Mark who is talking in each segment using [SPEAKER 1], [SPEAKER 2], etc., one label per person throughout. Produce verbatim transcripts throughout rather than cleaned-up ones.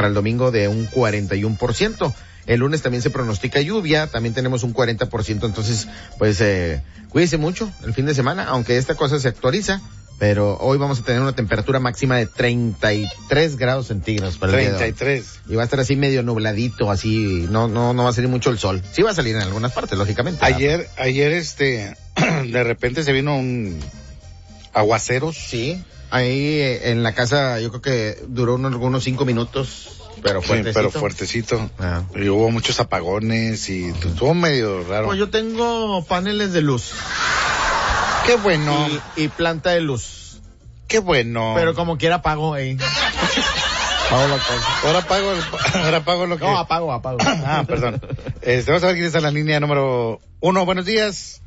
[SPEAKER 1] para el domingo de un cuarenta y uno por ciento. El lunes también se pronostica lluvia, también tenemos un cuarenta por ciento, entonces, pues, eh, cuídese mucho el fin de semana, aunque esta cosa se actualiza, pero hoy vamos a tener una temperatura máxima de treinta y tres grados centígrados para el día de hoy.
[SPEAKER 2] treinta y tres.
[SPEAKER 1] Y va a estar así medio nubladito, así, no, no, no va a salir mucho el sol. Sí va a salir en algunas partes, lógicamente.
[SPEAKER 2] Ayer, ayer este, de repente se vino un aguaceros.
[SPEAKER 1] Sí, ahí eh, en la casa yo creo que duró unos, algunos cinco minutos. Pero fuertecito.
[SPEAKER 2] Sí, pero fuertecito.
[SPEAKER 1] Ah.
[SPEAKER 2] Y hubo muchos apagones y estuvo medio raro.
[SPEAKER 1] Pues yo tengo paneles de luz.
[SPEAKER 2] Qué bueno.
[SPEAKER 1] Y, y planta de luz.
[SPEAKER 2] Qué bueno.
[SPEAKER 1] Pero como quiera apago ahí. Apago la cosa.
[SPEAKER 2] Ahora apago, ahora apago lo que...
[SPEAKER 1] No, apago, apago.
[SPEAKER 2] Ah, perdón. Este, vamos a ver quién está en la línea número uno. Buenos días.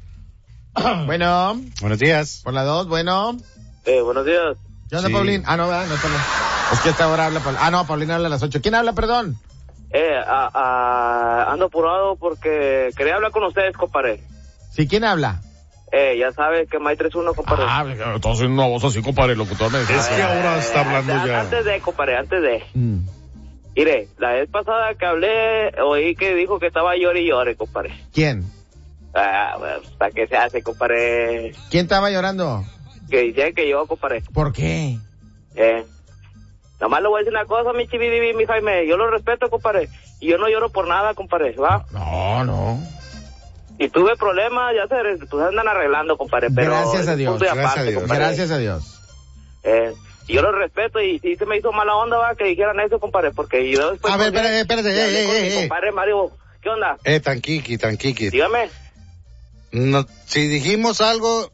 [SPEAKER 1] Bueno.
[SPEAKER 2] Buenos días.
[SPEAKER 1] Por la dos, bueno.
[SPEAKER 3] Eh, buenos días.
[SPEAKER 1] ¿Qué onda,
[SPEAKER 2] Sí.
[SPEAKER 1] Paulín? Ah, no, ¿verdad? No, Paulín. Es que a esta hora habla Paulín. Ah, no, Paulín habla a las ocho. ¿Quién habla, perdón?
[SPEAKER 3] Eh, a, a, ando apurado porque quería hablar con ustedes, compadre.
[SPEAKER 1] ¿Sí, quién habla?
[SPEAKER 3] Eh, ya sabes que Mike tres uno, compadre.
[SPEAKER 1] Ah, entonces una voz así, compadre, el locutor me decía.
[SPEAKER 2] Es que ahora está hablando
[SPEAKER 3] antes,
[SPEAKER 2] ya.
[SPEAKER 3] Antes de, compadre, antes de.
[SPEAKER 1] Mm.
[SPEAKER 3] Mire, la vez pasada que hablé, oí que dijo que estaba llore y llore, compadre.
[SPEAKER 1] ¿Quién?
[SPEAKER 3] Ah, bueno, ¿para qué se hace, compadre?
[SPEAKER 1] ¿Quién estaba llorando?
[SPEAKER 3] Que dice que yo, compadre.
[SPEAKER 1] ¿Por qué?
[SPEAKER 3] Eh. Nomás le voy a decir una cosa, mi chividivi, mi Jaime. Yo lo respeto, compadre. Y yo no lloro por nada, compadre, ¿va?
[SPEAKER 1] No, no.
[SPEAKER 3] Y tuve problemas, ya se pues andan arreglando, compadre. Pero
[SPEAKER 1] Gracias a
[SPEAKER 3] es
[SPEAKER 1] Dios,
[SPEAKER 3] punto y
[SPEAKER 2] gracias
[SPEAKER 3] aparte,
[SPEAKER 2] a Dios.
[SPEAKER 3] compadre.
[SPEAKER 1] Gracias a Dios.
[SPEAKER 3] Eh, y yo lo respeto y sí se me hizo mala onda, va, que dijeran eso, compadre, porque yo después...
[SPEAKER 2] A ver, espérate, espérate,
[SPEAKER 3] ya hablé
[SPEAKER 2] eh,
[SPEAKER 3] con
[SPEAKER 2] eh,
[SPEAKER 3] mi
[SPEAKER 2] eh.
[SPEAKER 3] compadre Mario, ¿qué onda?
[SPEAKER 2] Eh, tranquiqui, tranquiqui.
[SPEAKER 3] Dígame.
[SPEAKER 2] No, si dijimos algo,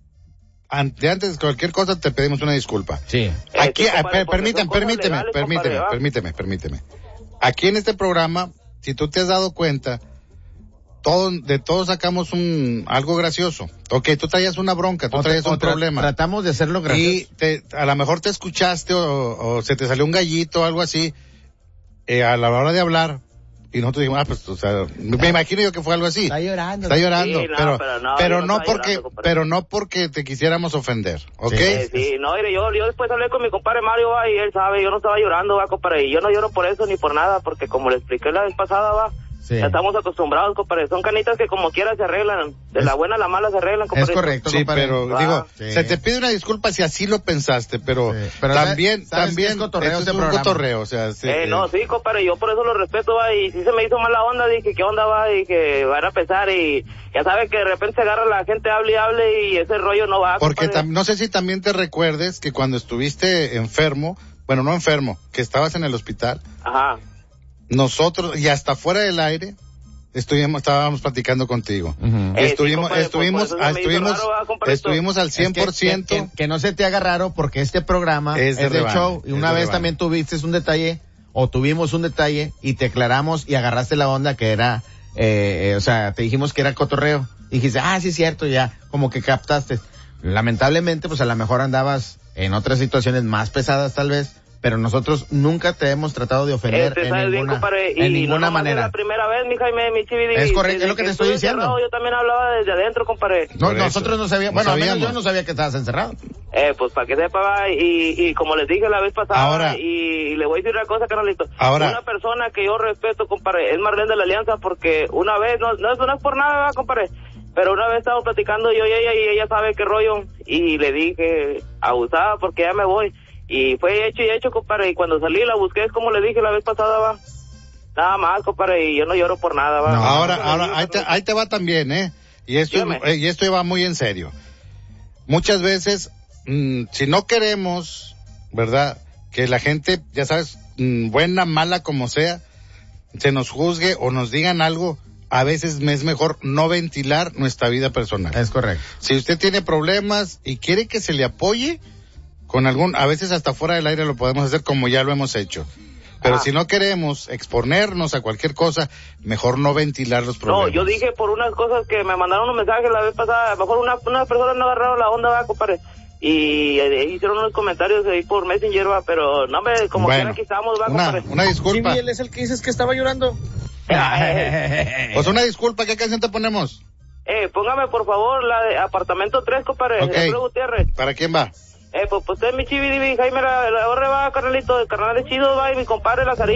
[SPEAKER 2] ante, antes de cualquier cosa te pedimos una disculpa.
[SPEAKER 1] Sí.
[SPEAKER 2] Aquí,
[SPEAKER 3] sí,
[SPEAKER 2] ah,
[SPEAKER 3] compadre,
[SPEAKER 2] per-
[SPEAKER 3] porque
[SPEAKER 2] permíteme,
[SPEAKER 3] son cosas
[SPEAKER 2] permíteme,
[SPEAKER 3] legales,
[SPEAKER 2] permíteme,
[SPEAKER 3] compadre, ¿va?
[SPEAKER 2] permíteme, permíteme. Aquí en este programa, si tú te has dado cuenta, todo, de todos sacamos un, algo gracioso. Ok, tú traías una bronca, tú
[SPEAKER 1] O
[SPEAKER 2] traías
[SPEAKER 1] tra-
[SPEAKER 2] un
[SPEAKER 1] o tra-
[SPEAKER 2] problema.
[SPEAKER 1] Tratamos de hacerlo
[SPEAKER 2] Y
[SPEAKER 1] gracioso.
[SPEAKER 2] te, a lo mejor te escuchaste o, o se te salió un gallito o algo así, eh, a la hora de hablar. Y nosotros dijimos, ah, pues, o sea, me imagino yo que fue algo así.
[SPEAKER 1] Está llorando.
[SPEAKER 2] Está llorando,
[SPEAKER 3] Sí, no,
[SPEAKER 2] pero,
[SPEAKER 3] pero no,
[SPEAKER 2] pero
[SPEAKER 3] yo
[SPEAKER 2] no
[SPEAKER 3] no estaba
[SPEAKER 2] porque,
[SPEAKER 3] llorando, compadre.
[SPEAKER 2] pero no porque te quisiéramos ofender, ¿ok?
[SPEAKER 1] Sí.
[SPEAKER 3] Eh, sí, no, mire, yo, yo después hablé con mi compadre Mario, va, y él sabe, yo no estaba llorando, va, compadre, y yo no lloro por eso ni por nada, porque como le expliqué la vez pasada, va,
[SPEAKER 1] Sí.
[SPEAKER 3] ya estamos acostumbrados, compadre, son canitas que como quiera se arreglan, de
[SPEAKER 1] Es-
[SPEAKER 3] la buena a la mala se arreglan, compadre.
[SPEAKER 1] Es correcto,
[SPEAKER 2] Sí,
[SPEAKER 1] compadre.
[SPEAKER 2] pero
[SPEAKER 3] Ah,
[SPEAKER 2] digo,
[SPEAKER 1] sí.
[SPEAKER 2] se te pide una disculpa si así lo pensaste, pero,
[SPEAKER 1] Sí, pero
[SPEAKER 2] también,
[SPEAKER 1] ¿sabes- sabes
[SPEAKER 2] también,
[SPEAKER 1] qué es cotorreo
[SPEAKER 2] esto
[SPEAKER 1] este
[SPEAKER 2] es un
[SPEAKER 1] programa?
[SPEAKER 2] cotorreo, o sea, sí,
[SPEAKER 3] Eh,
[SPEAKER 2] eh,
[SPEAKER 3] no, sí, compadre, yo por eso lo respeto, va, y si se me hizo mala onda, dije, ¿qué onda, va? Y que van a pesar, y ya sabe que de repente se agarra la gente, hable y hable, y ese rollo no va,
[SPEAKER 2] porque
[SPEAKER 3] compadre.
[SPEAKER 2] tam- no sé si también te recuerdes que cuando estuviste enfermo, bueno, no enfermo, que estabas en el hospital,
[SPEAKER 3] Ajá.
[SPEAKER 2] nosotros, y hasta fuera del aire, estuvimos, estábamos platicando contigo.
[SPEAKER 1] Ujú.
[SPEAKER 3] Eh, sí,
[SPEAKER 2] Estuvimos,
[SPEAKER 3] compadre,
[SPEAKER 2] estuvimos,
[SPEAKER 3] pues, por eso
[SPEAKER 2] ah,
[SPEAKER 3] se me hizo
[SPEAKER 2] estuvimos,
[SPEAKER 3] raro, ¿verdad, compadre?
[SPEAKER 2] estuvimos al cien por ciento.
[SPEAKER 1] Es que, que- que no se te haga raro porque este programa
[SPEAKER 2] Es
[SPEAKER 1] es,
[SPEAKER 2] de
[SPEAKER 1] de
[SPEAKER 2] rebaño,
[SPEAKER 1] show y
[SPEAKER 2] es
[SPEAKER 1] una
[SPEAKER 2] de
[SPEAKER 1] vez
[SPEAKER 2] rebaño.
[SPEAKER 1] también tuviste un detalle o tuvimos un detalle y te aclaramos y agarraste la onda que era, eh, eh, o sea, te dijimos que era cotorreo y dijiste, ah, sí es cierto, ya, como que captaste. Lamentablemente, pues a lo mejor andabas en otras situaciones más pesadas tal vez, pero nosotros nunca te hemos tratado de ofender
[SPEAKER 3] Este,
[SPEAKER 1] en
[SPEAKER 3] sabes bien,
[SPEAKER 1] ninguna,
[SPEAKER 3] compadre, y
[SPEAKER 1] en ninguna
[SPEAKER 3] no nomás
[SPEAKER 1] manera.
[SPEAKER 3] es la primera vez, mi Jaime, mi Chivi.
[SPEAKER 1] Es correcto,
[SPEAKER 3] desde
[SPEAKER 1] es lo que te estoy
[SPEAKER 3] estuve
[SPEAKER 1] diciendo.
[SPEAKER 3] encerrado, yo también hablaba desde adentro, compadre.
[SPEAKER 1] No,
[SPEAKER 2] Por eso.
[SPEAKER 1] nosotros no sabíamos,
[SPEAKER 2] No
[SPEAKER 1] bueno, al menos
[SPEAKER 2] sabíamos.
[SPEAKER 1] yo no sabía que estabas encerrado.
[SPEAKER 3] Eh, pues para que sepa, va, y, y como les dije la vez pasada,
[SPEAKER 2] Ahora-
[SPEAKER 3] y, y le voy a decir una cosa, carnalito.
[SPEAKER 2] Ahora-
[SPEAKER 3] Una persona que yo respeto, compadre, es Marlene de la Alianza, porque una vez, no, no, es- no es por nada, va, compadre, pero una vez estaba platicando yo y ella, y ella sabe qué rollo, y le dije, abusada, porque ya me voy. Y fue hecho y hecho, compadre, y cuando salí la busqué, es como le dije la vez pasada, va. Nada más, compadre, y yo no lloro por nada, va.
[SPEAKER 1] No.
[SPEAKER 2] Ahora,
[SPEAKER 3] No,
[SPEAKER 2] ahora,
[SPEAKER 3] no,
[SPEAKER 2] ahí te,
[SPEAKER 3] no.
[SPEAKER 2] ahí te va también, ¿eh? Y esto,
[SPEAKER 3] Dígame.
[SPEAKER 2] eh, y esto va muy en serio. Muchas veces, mm, si no queremos, ¿verdad? Que la gente, ya sabes, mm, buena, mala, como sea, se nos juzgue o nos digan algo, a veces es mejor no ventilar nuestra vida personal.
[SPEAKER 1] Es correcto.
[SPEAKER 2] Si usted tiene problemas y quiere que se le apoye, con algún, a veces hasta fuera del aire lo podemos hacer como ya lo hemos hecho. Pero
[SPEAKER 3] Ah.
[SPEAKER 2] si no queremos exponernos a cualquier cosa, mejor no ventilar los problemas.
[SPEAKER 3] No, yo dije por unas cosas que me mandaron unos mensajes la vez pasada, a lo mejor una, una persona no agarraron la onda, va, compadre, y eh, hicieron unos comentarios ahí por Messenger, va, pero no, hombre, como
[SPEAKER 2] Bueno,
[SPEAKER 3] quiera aquí estamos, va,
[SPEAKER 2] una,
[SPEAKER 3] compadre.
[SPEAKER 2] una disculpa.
[SPEAKER 4] Sí, él es el que dices que estaba llorando.
[SPEAKER 2] Pues una disculpa, ¿qué canción te ponemos?
[SPEAKER 3] Eh, póngame por favor la de apartamento tres, compadre,
[SPEAKER 2] Ok.
[SPEAKER 3] de Alfredo Gutiérrez.
[SPEAKER 2] ¿Para quién va?
[SPEAKER 3] Eh, pues, pues usted, mi chivi, Jaime, la, la, la va, carnalito, el carnal es chido, va, y mi compadre Lazarín.